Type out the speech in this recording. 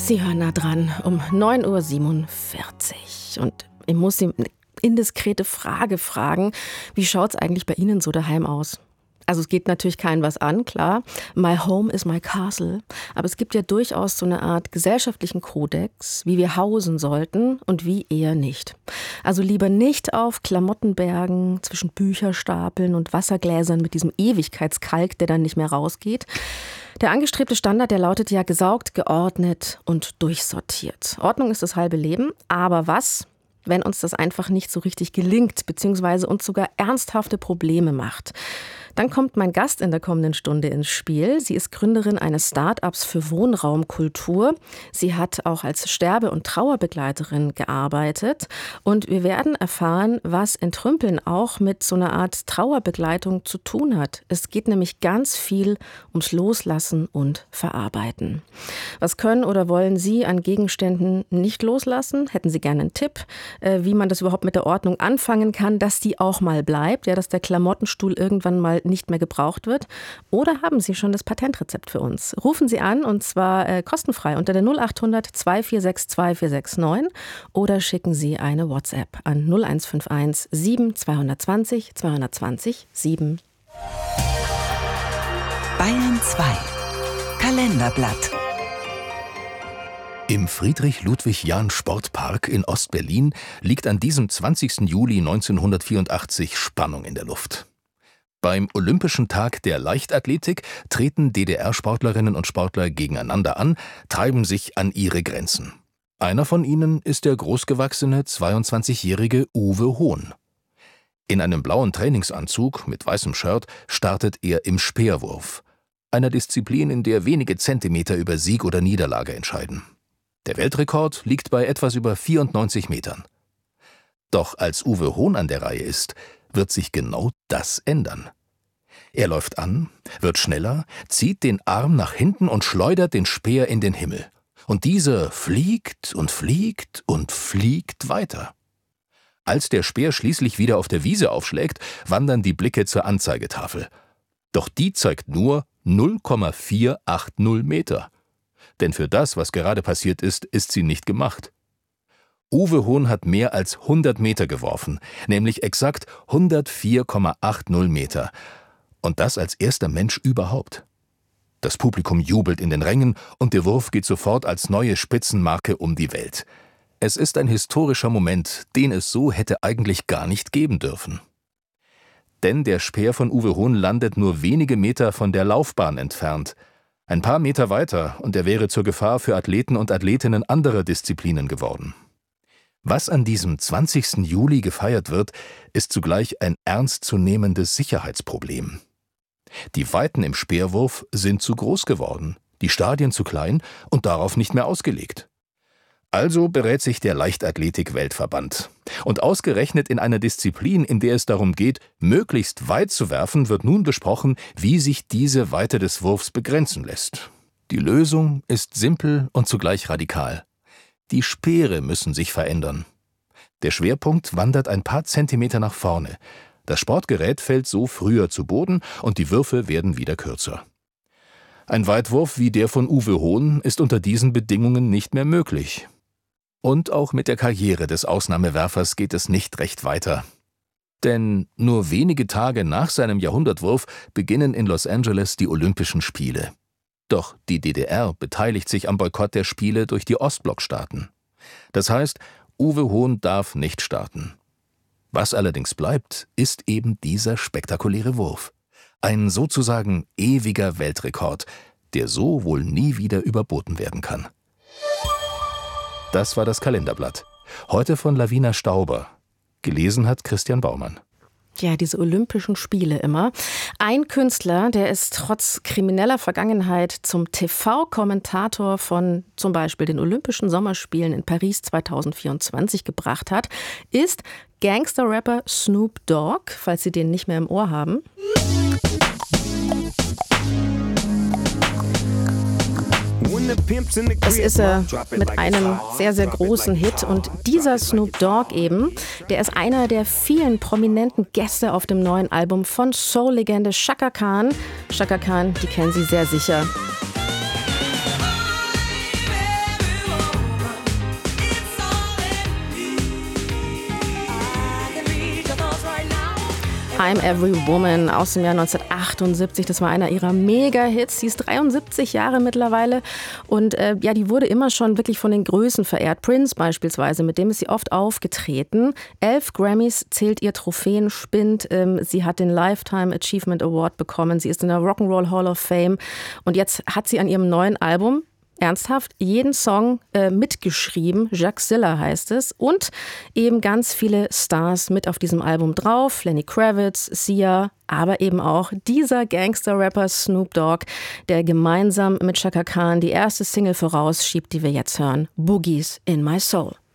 Sie hören nah dran um 9:47 Uhr. Und ich muss Sie eine indiskrete Frage fragen. Wie schaut es eigentlich bei Ihnen so daheim aus? Also es geht natürlich keinem was an, klar. My home is my castle. Aber es gibt ja durchaus so eine Art gesellschaftlichen Kodex, wie wir hausen sollten und wie eher nicht. Also lieber nicht auf Klamottenbergen, zwischen Bücherstapeln und Wassergläsern mit diesem Ewigkeitskalk, der dann nicht mehr rausgeht. Der angestrebte Standard, der lautet ja gesaugt, geordnet und durchsortiert. Ordnung ist das halbe Leben, aber was, wenn uns das einfach nicht so richtig gelingt, beziehungsweise uns sogar ernsthafte Probleme macht? Dann kommt mein Gast in der kommenden Stunde ins Spiel. Sie ist Gründerin eines Start-ups für Wohnraumkultur. Sie hat auch als Sterbe- und Trauerbegleiterin gearbeitet. Und wir werden erfahren, was Entrümpeln auch mit so einer Art Trauerbegleitung zu tun hat. Es geht nämlich ganz viel ums Loslassen und Verarbeiten. Was können oder wollen Sie an Gegenständen nicht loslassen? Hätten Sie gerne einen Tipp, wie man das überhaupt mit der Ordnung anfangen kann, dass die auch mal bleibt, ja, dass der Klamottenstuhl irgendwann mal nicht mehr gebraucht wird? Oder haben Sie schon das Patentrezept für uns? Rufen Sie an, und zwar kostenfrei unter der 0800 2462 2469 oder schicken Sie eine WhatsApp an 0151 7 220 220 7. Bayern 2 Kalenderblatt. Im Friedrich-Ludwig-Jahn-Sportpark in Ostberlin liegt an diesem 20. Juli 1984 Spannung in der Luft. Beim Olympischen Tag der Leichtathletik treten DDR-Sportlerinnen und Sportler gegeneinander an, treiben sich an ihre Grenzen. Einer von ihnen ist der großgewachsene 22-jährige Uwe Hohn. In einem blauen Trainingsanzug mit weißem Shirt startet er im Speerwurf, einer Disziplin, in der wenige Zentimeter über Sieg oder Niederlage entscheiden. Der Weltrekord liegt bei etwas über 94 Metern. Doch als Uwe Hohn an der Reihe ist, wird sich genau das ändern. Er läuft an, wird schneller, zieht den Arm nach hinten und schleudert den Speer in den Himmel. Und dieser fliegt und fliegt und fliegt weiter. Als der Speer schließlich wieder auf der Wiese aufschlägt, wandern die Blicke zur Anzeigetafel. Doch die zeigt nur 0,480 Meter. Denn für das, was gerade passiert ist sie nicht gemacht. Uwe Hohn hat mehr als 100 Meter geworfen, nämlich exakt 104,80 Meter. Und das als erster Mensch überhaupt. Das Publikum jubelt in den Rängen und der Wurf geht sofort als neue Spitzenmarke um die Welt. Es ist ein historischer Moment, den es so hätte eigentlich gar nicht geben dürfen. Denn der Speer von Uwe Hohn landet nur wenige Meter von der Laufbahn entfernt. Ein paar Meter weiter und er wäre zur Gefahr für Athleten und Athletinnen anderer Disziplinen geworden. Was an diesem 20. Juli gefeiert wird, ist zugleich ein ernstzunehmendes Sicherheitsproblem. Die Weiten im Speerwurf sind zu groß geworden, die Stadien zu klein und darauf nicht mehr ausgelegt. Also berät sich der Leichtathletik-Weltverband. Und ausgerechnet in einer Disziplin, in der es darum geht, möglichst weit zu werfen, wird nun besprochen, wie sich diese Weite des Wurfs begrenzen lässt. Die Lösung ist simpel und zugleich radikal. Die Speere müssen sich verändern. Der Schwerpunkt wandert ein paar Zentimeter nach vorne. Das Sportgerät fällt so früher zu Boden und die Würfe werden wieder kürzer. Ein Weitwurf wie der von Uwe Hohn ist unter diesen Bedingungen nicht mehr möglich. Und auch mit der Karriere des Ausnahmewerfers geht es nicht recht weiter. Denn nur wenige Tage nach seinem Jahrhundertwurf beginnen in Los Angeles die Olympischen Spiele. Doch die DDR beteiligt sich am Boykott der Spiele durch die Ostblockstaaten. Das heißt, Uwe Hohn darf nicht starten. Was allerdings bleibt, ist eben dieser spektakuläre Wurf. Ein sozusagen ewiger Weltrekord, der so wohl nie wieder überboten werden kann. Das war das Kalenderblatt. Heute von Lavina Stauber. Gelesen hat Christian Baumann. Ja, diese Olympischen Spiele immer. Ein Künstler, der es trotz krimineller Vergangenheit zum TV-Kommentator von zum Beispiel den Olympischen Sommerspielen in Paris 2024 gebracht hat, ist Gangster-Rapper Snoop Dogg, falls Sie den nicht mehr im Ohr haben. Das ist er mit einem sehr, sehr großen Hit. Und dieser Snoop Dogg eben, der ist einer der vielen prominenten Gäste auf dem neuen Album von Soul-Legende Chaka Khan. Chaka Khan, die kennen Sie sehr sicher. I'm Every Woman aus dem Jahr 1978. Das war einer ihrer Mega-Hits. Sie ist 73 Jahre mittlerweile und die wurde immer schon wirklich von den Größen verehrt. Prince beispielsweise, mit dem ist sie oft aufgetreten. 11 Grammys zählt ihr Trophäenspind. Sie hat den Lifetime Achievement Award bekommen. Sie ist in der Rock'n'Roll Hall of Fame und jetzt hat sie an ihrem neuen Album ernsthaft jeden Song mitgeschrieben. Jackzilla heißt es. Und eben ganz viele Stars mit auf diesem Album drauf. Lenny Kravitz, Sia, aber eben auch dieser Gangster-Rapper Snoop Dogg, der gemeinsam mit Chaka Khan die erste Single vorausschiebt, die wir jetzt hören. Boogies in My Soul.